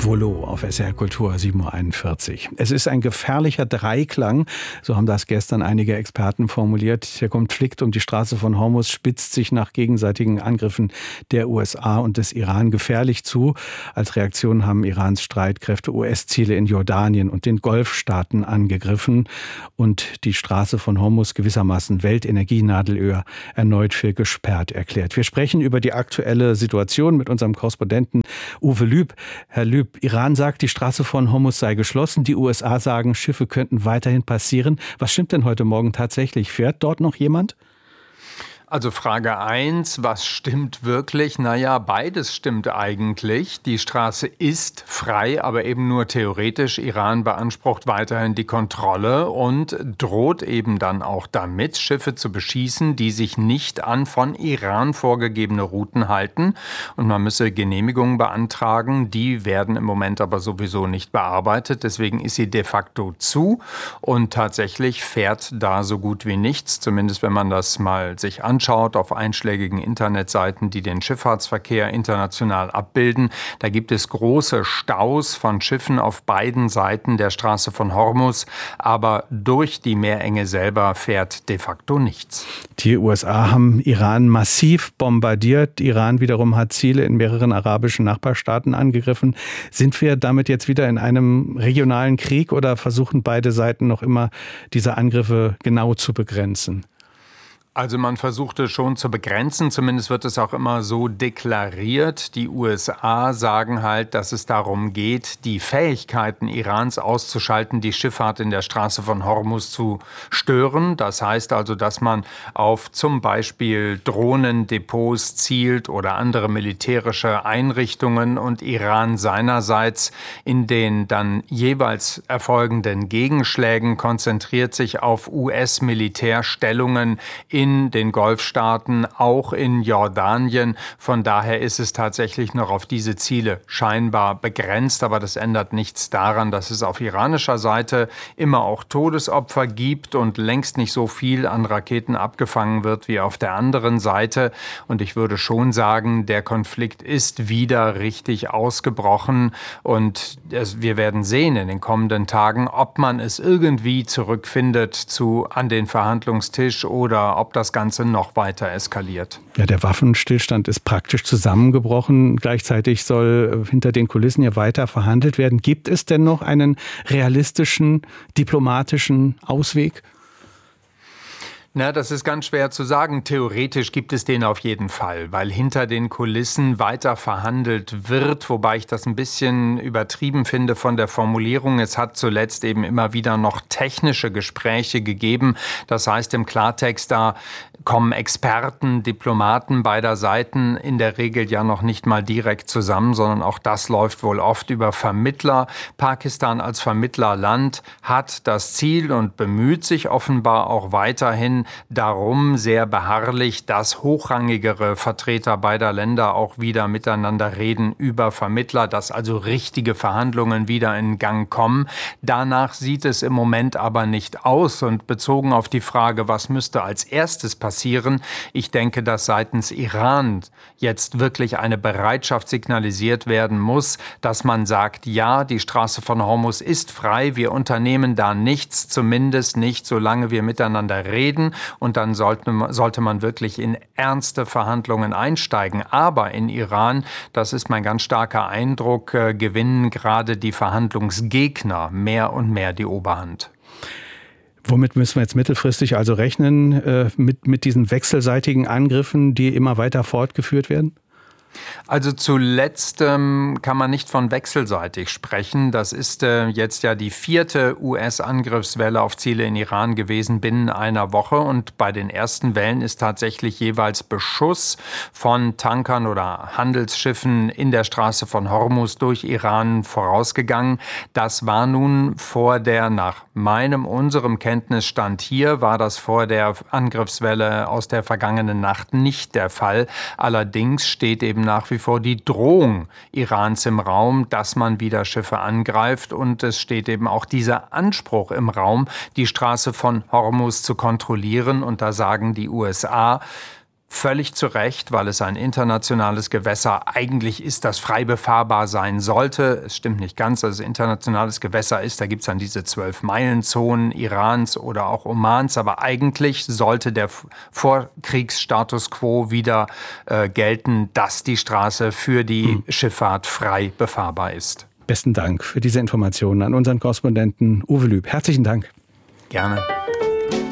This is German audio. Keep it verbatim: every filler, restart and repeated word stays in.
Volo auf S R Kultur sieben Uhr einundvierzig. Es ist ein gefährlicher Dreiklang, so haben das gestern einige Experten formuliert. Der Konflikt um die Straße von Hormuz spitzt sich nach gegenseitigen Angriffen der U S A und des Iran gefährlich zu. Als Reaktion haben Irans Streitkräfte U S-Ziele in Jordanien und den Golfstaaten angegriffen und die Straße von Hormuz gewissermaßen Weltenergienadelöhr erneut für gesperrt erklärt. Wir sprechen über die aktuelle Situation mit unserem Korrespondenten Uwe Lüb. Herr Lüb, Iran sagt, die Straße von Hormuz sei geschlossen. Die U S A sagen, Schiffe könnten weiterhin passieren. Was stimmt denn heute Morgen tatsächlich? Fährt dort noch jemand? Also Frage eins, was stimmt wirklich? Naja, beides stimmt eigentlich. Die Straße ist frei, aber eben nur theoretisch. Iran beansprucht weiterhin die Kontrolle und droht eben dann auch damit, Schiffe zu beschießen, die sich nicht an von Iran vorgegebene Routen halten. Und man müsse Genehmigungen beantragen. Die werden im Moment aber sowieso nicht bearbeitet. Deswegen ist sie de facto zu. Und tatsächlich fährt da so gut wie nichts, zumindest wenn man das mal sich anschaut. Schaut auf einschlägigen Internetseiten, die den Schifffahrtsverkehr international abbilden. Da gibt es große Staus von Schiffen auf beiden Seiten der Straße von Hormuz, aber durch die Meerenge selber fährt de facto nichts. Die U S A haben Iran massiv bombardiert. Iran wiederum hat Ziele in mehreren arabischen Nachbarstaaten angegriffen. Sind wir damit jetzt wieder in einem regionalen Krieg oder versuchen beide Seiten noch immer, diese Angriffe genau zu begrenzen? Also man versuchte schon zu begrenzen, zumindest wird es auch immer so deklariert. Die U S A sagen halt, dass es darum geht, die Fähigkeiten Irans auszuschalten, die Schifffahrt in der Straße von Hormuz zu stören. Das heißt also, dass man auf zum Beispiel Drohnendepots zielt oder andere militärische Einrichtungen und Iran seinerseits in den dann jeweils erfolgenden Gegenschlägen konzentriert sich auf U S-Militärstellungen in in den Golfstaaten, auch in Jordanien. Von daher ist es tatsächlich noch auf diese Ziele scheinbar begrenzt. Aber das ändert nichts daran, dass es auf iranischer Seite immer auch Todesopfer gibt und längst nicht so viel an Raketen abgefangen wird wie auf der anderen Seite. Und ich würde schon sagen, der Konflikt ist wieder richtig ausgebrochen. Und es, wir werden sehen in den kommenden Tagen, ob man es irgendwie zurückfindet zu, an den Verhandlungstisch oder ob das Ganze noch weiter eskaliert. Ja, der Waffenstillstand ist praktisch zusammengebrochen. Gleichzeitig soll hinter den Kulissen ja weiter verhandelt werden. Gibt es denn noch einen realistischen, diplomatischen Ausweg? Na, das ist ganz schwer zu sagen. Theoretisch gibt es den auf jeden Fall, weil hinter den Kulissen weiter verhandelt wird, wobei ich das ein bisschen übertrieben finde von der Formulierung. Es hat zuletzt eben immer wieder noch technische Gespräche gegeben. Das heißt im Klartext, da kommen Experten, Diplomaten beider Seiten in der Regel ja noch nicht mal direkt zusammen, sondern auch das läuft wohl oft über Vermittler. Pakistan als Vermittlerland hat das Ziel und bemüht sich offenbar auch weiterhin darum, sehr beharrlich, dass hochrangigere Vertreter beider Länder auch wieder miteinander reden über Vermittler, dass also richtige Verhandlungen wieder in Gang kommen. Danach sieht es im Moment aber nicht aus und bezogen auf die Frage, was müsste als erstes passieren, ich denke, dass seitens Iran jetzt wirklich eine Bereitschaft signalisiert werden muss, dass man sagt, ja, die Straße von Hormuz ist frei, wir unternehmen da nichts, zumindest nicht, solange wir miteinander reden. Und dann sollte, sollte man wirklich in ernste Verhandlungen einsteigen. Aber in Iran, das ist mein ganz starker Eindruck, äh, gewinnen gerade die Verhandlungsgegner mehr und mehr die Oberhand. Womit müssen wir jetzt mittelfristig also rechnen, äh, mit, mit diesen wechselseitigen Angriffen, die immer weiter fortgeführt werden? Also zuletzt ähm, kann man nicht von wechselseitig sprechen. Das ist äh, jetzt ja die vierte U S-Angriffswelle auf Ziele in Iran gewesen binnen einer Woche. Und bei den ersten Wellen ist tatsächlich jeweils Beschuss von Tankern oder Handelsschiffen in der Straße von Hormuz durch Iran vorausgegangen. Das war nun vor der, nach meinem, unserem Kenntnisstand hier, war das vor der Angriffswelle aus der vergangenen Nacht nicht der Fall. Allerdings steht eben nach wie vor die Drohung Irans im Raum, dass man wieder Schiffe angreift. Und es steht eben auch dieser Anspruch im Raum, die Straße von Hormuz zu kontrollieren. Und da sagen die U S A, völlig zu Recht, weil es ein internationales Gewässer eigentlich ist, das frei befahrbar sein sollte. Es stimmt nicht ganz, dass es internationales Gewässer ist. Da gibt es dann diese zwölf-Meilen-Zonen Irans oder auch Omans. Aber eigentlich sollte der Vorkriegsstatus quo wieder äh, gelten, dass die Straße für die hm. Schifffahrt frei befahrbar ist. Besten Dank für diese Informationen an unseren Korrespondenten Uwe Lüb. Herzlichen Dank. Gerne.